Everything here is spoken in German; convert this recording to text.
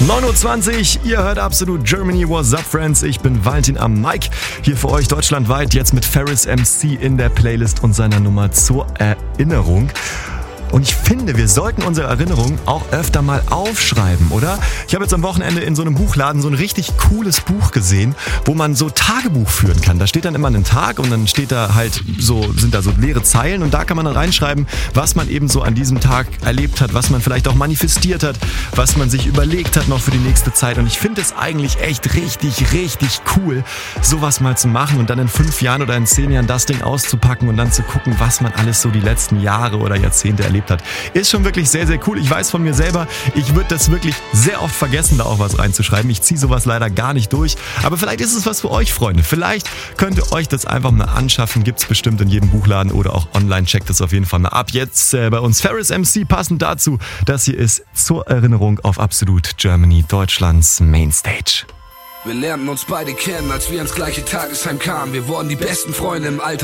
9:20 Uhr, ihr hört Absolut Germany. What's up, Friends? Ich bin Valentin am Mic. Hier für euch deutschlandweit, jetzt mit Ferris MC in der Playlist und seiner Nummer zur Erinnerung. Und ich finde, wir sollten unsere Erinnerungen auch öfter mal aufschreiben, oder? Ich habe jetzt am Wochenende in so einem Buchladen so ein richtig cooles Buch gesehen, wo man so Tagebuch führen kann. Da steht dann immer ein Tag und dann steht da halt sind da so leere Zeilen und da kann man dann reinschreiben, was man eben so an diesem Tag erlebt hat, was man vielleicht auch manifestiert hat, was man sich überlegt hat noch für die nächste Zeit. Und ich finde es eigentlich echt richtig, richtig cool, sowas mal zu machen und dann in 5 Jahren oder in 10 Jahren das Ding auszupacken und dann zu gucken, was man alles so die letzten Jahre oder Jahrzehnte erlebt hat. Ist schon wirklich sehr, sehr cool. Ich weiß von mir selber, ich würde das wirklich sehr oft vergessen, da auch was reinzuschreiben. Ich ziehe sowas leider gar nicht durch. Aber vielleicht ist es was für euch, Freunde. Vielleicht könnt ihr euch das einfach mal anschaffen. Gibt's bestimmt in jedem Buchladen oder auch online. Checkt das auf jeden Fall mal ab. Jetzt bei uns Ferris MC, passend dazu. Das hier ist zur Erinnerung auf Absolut Germany, Deutschlands Mainstage. Wir lernten uns beide kennen, als wir ins gleiche Tagesheim kamen. Wir wurden die besten Freunde im Alter.